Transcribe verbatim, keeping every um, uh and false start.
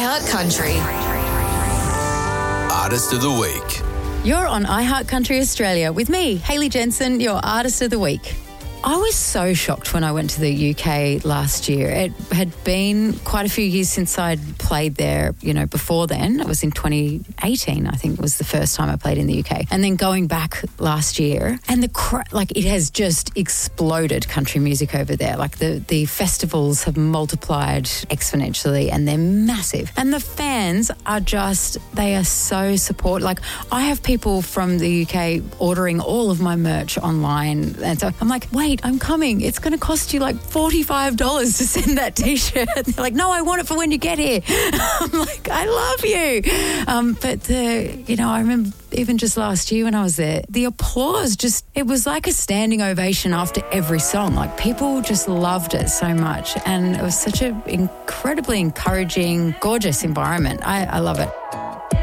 iHeart Country. Artist of the Week. You're on iHeart Country Australia with me, Hayley Jensen, your Artist of the Week. I was so shocked when I went to the U K last year. It had been quite a few years since I'd played there, you know, before then. It was in twenty eighteen, I think, was the first time I played in the U K. And then going back last year, and the cra- like it has just exploded country music over there. Like the, the festivals have multiplied exponentially and they're massive. And the fans are just, they are so supportive. Like I have people from the U K ordering all of my merch online. And so I'm like, wait, I'm coming. It's going to cost you like forty-five dollars to send that T-shirt. They're like, no, I want it for when you get here. I'm like, I love you. Um, but, the, you know, I remember even just last year when I was there, the applause just, it was like a standing ovation after every song. Like people just loved it so much. And it was such an incredibly encouraging, gorgeous environment. I, I love it.